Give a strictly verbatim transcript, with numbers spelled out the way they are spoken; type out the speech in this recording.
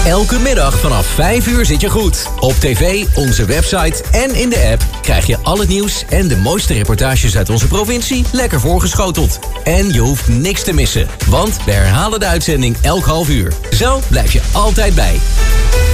Elke middag vanaf vijf uur zit je goed. Op tv, onze website en in de app krijg je al het nieuws en de mooiste reportages uit onze provincie lekker voorgeschoteld. En je hoeft niks te missen, want we herhalen de uitzending elk half uur. Zo blijf je altijd bij.